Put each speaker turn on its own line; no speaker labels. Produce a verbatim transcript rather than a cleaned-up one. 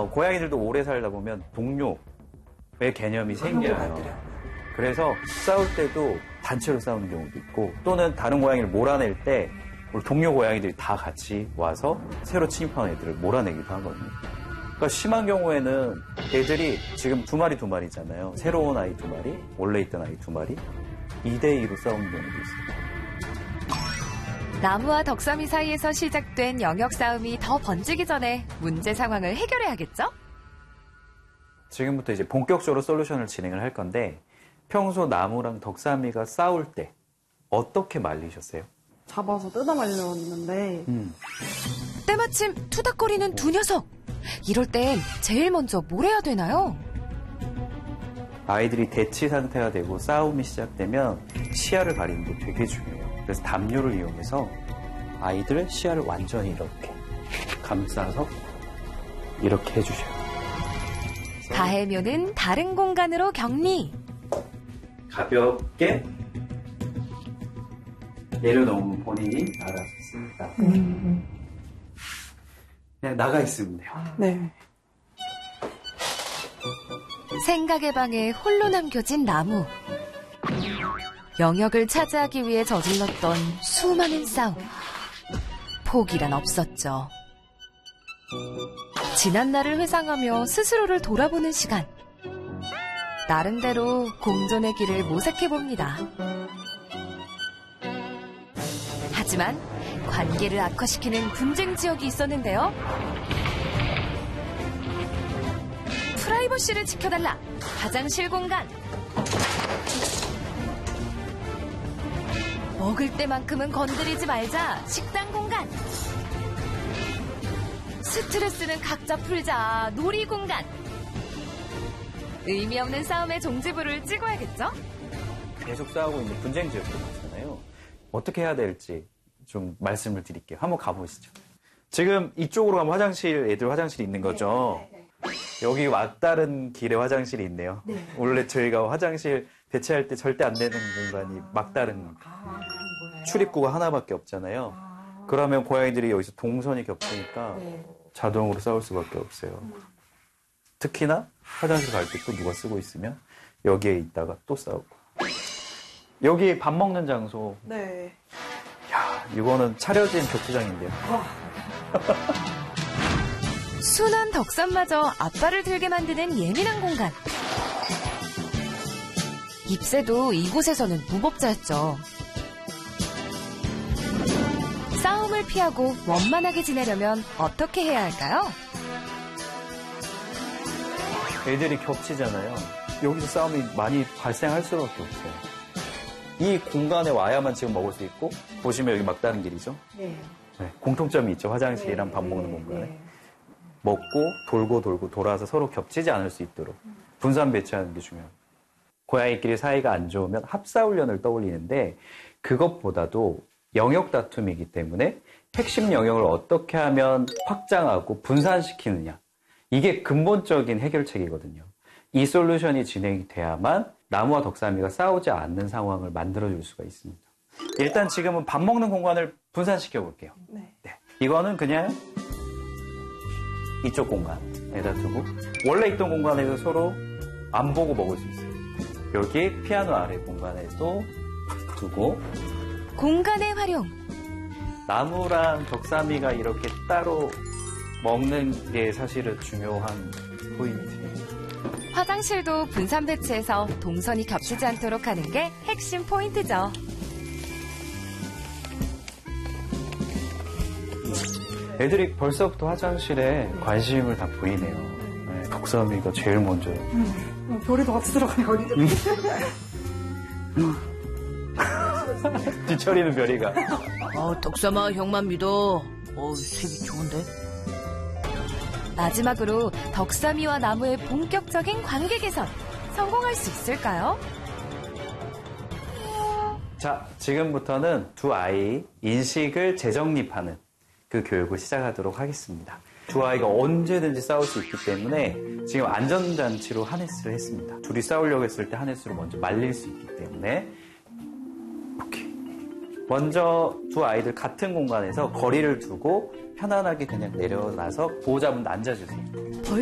어, 고양이들도 오래 살다 보면 동료의 개념이 생겨요. 그래서 싸울 때도 단체로 싸우는 경우도 있고 또는 다른 고양이를 몰아낼 때 우리 동료 고양이들이 다 같이 와서 새로 침입한 애들을 몰아내기도 하거든요. 그러니까 심한 경우에는 애들이 지금 두 마리 두 마리잖아요. 새로운 아이 두 마리, 원래 있던 아이 두 마리, 이 대 이로 싸우는 경우도 있어요.
나무와 덕삼이 사이에서 시작된 영역 싸움이 더 번지기 전에 문제 상황을 해결해야겠죠?
지금부터 이제 본격적으로 솔루션을 진행을 할 건데 평소 나무랑 덕삼이가 싸울 때 어떻게 말리셨어요?
잡아서 뜯어 말렸는데
음.
때마침 투닥거리는 두 녀석. 이럴 땐 제일 먼저 뭘 해야 되나요?
아이들이 대치 상태가 되고 싸움이 시작되면 시야를 가리는 게 되게 중요해요. 그래서 담요를 이용해서 아이들 시야를 완전히 이렇게 감싸서 이렇게 해주셔야 돼요.
가해묘는 다른 공간으로 격리.
가볍게 내려놓으면 본인이 알아서 씁니다.
음.
그냥 나가 있으면 돼요.
네.
생각의 방에 홀로 남겨진 나무. 영역을 차지하기 위해 저질렀던 수많은 싸움. 포기란 없었죠. 지난 날을 회상하며 스스로를 돌아보는 시간. 나름대로 공존의 길을 모색해봅니다. 하지만 관계를 악화시키는 분쟁 지역이 있었는데요. 프라이버시를 지켜달라. 화장실 공간. 먹을 때만큼은 건드리지 말자. 식당 공간. 스트레스는 각자 풀자. 놀이 공간. 의미 없는 싸움의 종지부를 찍어야겠죠?
계속 싸우고 있는 분쟁 지역이 많잖아요. 어떻게 해야 될지 좀 말씀을 드릴게요. 한번 가보시죠. 지금 이쪽으로 가면 화장실, 애들 화장실이 있는 거죠? 네, 네, 네. 여기 막다른 길에 화장실이 있네요. 네. 원래 저희가 화장실 대체할 때 절대 안 되는 공간이 막다른
아,
출입구가 하나밖에 없잖아요.
아.
그러면 고양이들이 여기서 동선이 겹치니까
네.
자동으로 싸울 수밖에 없어요. 음. 특히나 화장실 갈 때 또 누가 쓰고 있으면 여기에 있다가 또 싸우고. 여기 밥 먹는 장소.
네.
야, 이거는 차려진 격투장인데요.
순한 덕삼마저 아빠를 들게 만드는 예민한 공간. 잎새도 이곳에서는 무법자였죠. 싸움을 피하고 원만하게 지내려면 어떻게 해야 할까요?
애들이 겹치잖아요. 여기서 싸움이 많이 발생할 수밖에 없어요. 이 공간에 와야만 지금 먹을 수 있고, 보시면 여기 막다른 길이죠?
네.
네, 공통점이 있죠. 화장실이랑
네,
밥 먹는
네,
공간에.
네.
먹고 돌고 돌고 돌아서 서로 겹치지 않을 수 있도록 분산 배치하는 게 중요합니다. 고양이끼리 사이가 안 좋으면 합사훈련을 떠올리는데 그것보다도 영역 다툼이기 때문에 핵심 영역을 어떻게 하면 확장하고 분산시키느냐. 이게 근본적인 해결책이거든요. 이 솔루션이 진행이 돼야만 나무와 덕삼이가 싸우지 않는 상황을 만들어줄 수가 있습니다. 일단 지금은 밥 먹는 공간을 분산시켜 볼게요.
네.
네. 이거는 그냥 이쪽 공간에다 두고 원래 있던 공간에서 서로 안 보고 먹을 수 있어요. 여기 피아노 아래 공간에도 두고
공간의 활용.
나무랑 덕삼이가 이렇게 따로 먹는 게 사실은 중요한 포인트예요.
화장실도 분산 배치해서 동선이 겹치지 않도록 하는 게 핵심 포인트죠.
애들이 벌써부터 화장실에 관심을 다 보이네요. 네, 덕삼이가 제일 먼저요.
음, 별이 더 같이 들어가네, 어디든.
뒤처리는 별이가.
어, 덕삼아, 형만 믿어. 어, 색이 좋은데?
마지막으로 덕삼이와 나무의 본격적인 관계 개선. 성공할 수 있을까요?
자, 지금부터는 두 아이 인식을 재정립하는 그 교육을 시작하도록 하겠습니다. 두 아이가 언제든지 싸울 수 있기 때문에 지금 안전장치로 하네스를 했습니다. 둘이 싸우려고 했을 때 하네스로 먼저 말릴 수 있기 때문에 이렇게 먼저 두 아이들 같은 공간에서 거리를 두고 편안하게 그냥 내려놔서 보호자분 앉아주세요.